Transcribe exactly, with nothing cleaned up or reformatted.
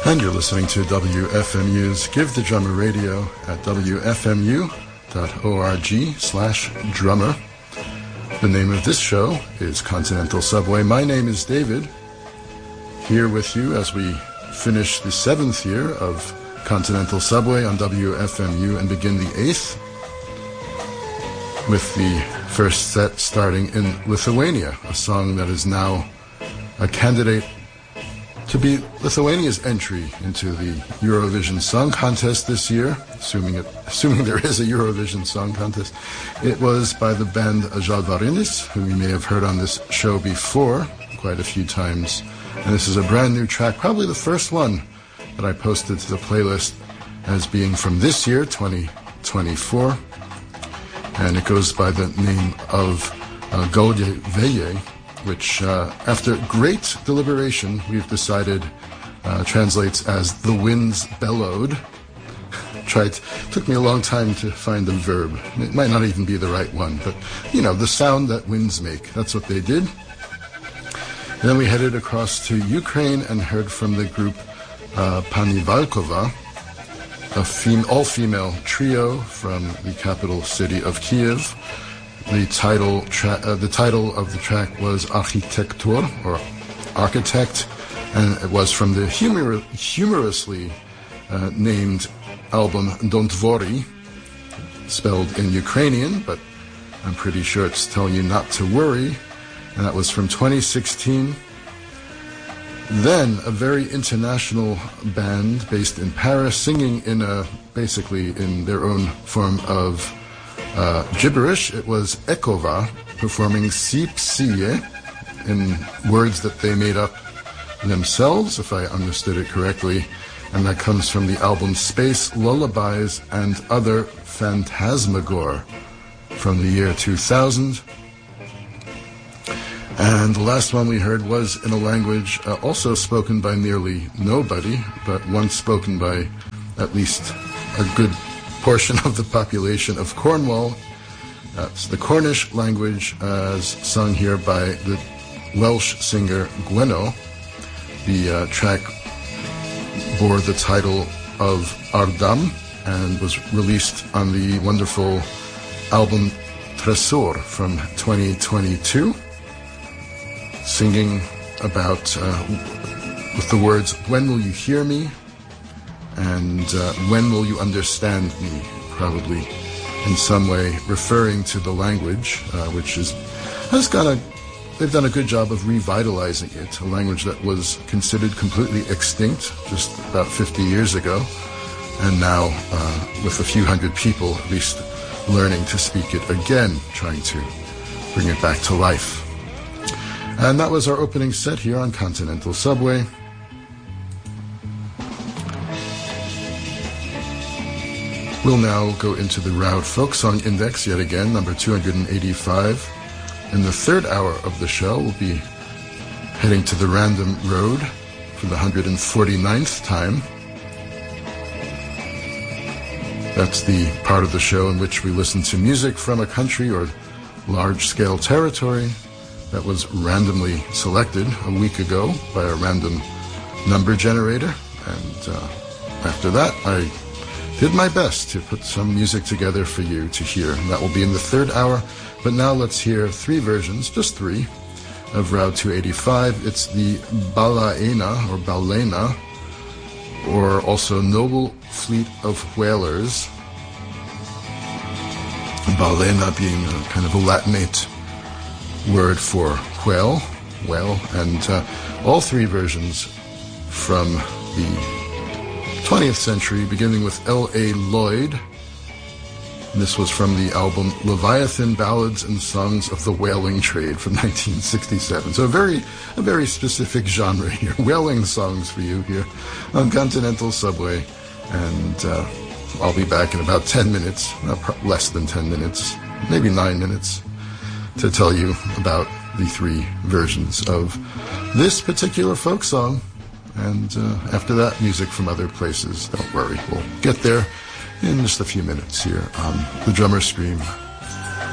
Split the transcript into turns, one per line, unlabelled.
And you're listening to W F M U's Give the Drummer Radio at w f m u dot org slash drummer. The name of this show is Continental Subway. My name is David, here with you as we finish the seventh year of Continental Subway on W F M U and begin the eighth, with the first set starting in Lithuania, a song that is now a candidate to be Lithuania's entry into the Eurovision Song Contest this year, assuming it, assuming there is a Eurovision Song Contest. It was by the band Žalvarinis, who you may have heard on this show before quite a few times. And this is a brand new track, probably the first one that I posted to the playlist as being from this year, twenty twenty-four. And it goes by the name of uh, Gaude Veille, which, uh, after great deliberation, we've decided uh, translates as "the winds bellowed." Tried, took me a long time to find the verb. It might not even be the right one, but, you know, the sound that winds make. That's what they did. And then we headed across to Ukraine and heard from the group uh, Pani Valkova, a fem- all-female trio from the capital city of Kiev. The title tra- uh, the title of the track was Architektur, or Architect, and it was from the humor- humorously uh, named album Don't Worry, spelled in Ukrainian, but I'm pretty sure it's telling you not to worry, and that was from twenty sixteen. Then a very international band based in Paris, singing in a basically in their own form of Uh, gibberish. It was Ekova performing Sipsie in words that they made up themselves, if I understood it correctly, and that comes from the album Space Lullabies and Other Phantasmagore from the year two thousand. And the last one we heard was in a language uh, also spoken by nearly nobody, but once spoken by at least a good portion of the population of Cornwall. That's the Cornish language, as sung here by the Welsh singer Gweno. The uh, track bore the title of Ardam and was released on the wonderful album Tresor from twenty twenty-two, singing about, uh, with the words, "When will you hear me?" And uh, "when will you understand me?" Probably in some way referring to the language, uh, which is has got a they've done a good job of revitalizing it, a language that was considered completely extinct just about fifty years ago, and now uh, with a few hundred people at least learning to speak it again, trying to bring it back to life. And that was our opening set here on Continental Subway. We'll now go into the Raud Folk Song Index yet again, number two hundred eighty-five. In the third hour of the show, we'll be heading to the Random Road for the one hundred forty-ninth time. That's the part of the show in which we listen to music from a country or large-scale territory that was randomly selected a week ago by a random number generator. And uh, after that, I did my best to put some music together for you to hear. And that will be in the third hour. But now let's hear three versions, just three, of Raud two eighty-five. It's the Balaena, or Balena, or also Noble Fleet of Whalers. Balena being a kind of a Latinate word for whale, whale, and uh, all three versions from the twentieth century, beginning with L A Lloyd. And this was from the album Leviathan Ballads and Songs of the Whaling Trade from nineteen sixty-seven. So a very, a very specific genre here. Whaling songs for you here on Continental Subway. And uh, I'll be back in about ten minutes, uh, less than ten minutes, maybe nine minutes, to tell you about the three versions of this particular folk song. And uh, after that, music from other places. Don't worry, we'll get there in just a few minutes here on The Drummer Scream.